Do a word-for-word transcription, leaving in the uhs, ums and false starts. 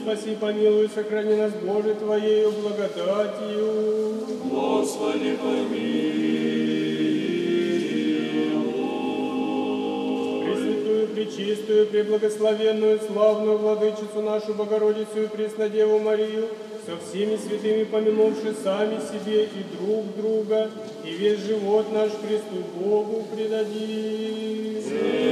спаси, помилуй, сохрани нас, Боже, Твоею благодатью. Господи, помилуй. Пресвятую, пречистую, преблагословенную, славную Владычицу нашу Богородицу и Преснодеву Марию, со всеми святыми помянувши сами себе и друг друга, и весь живот наш Христу Богу предадим.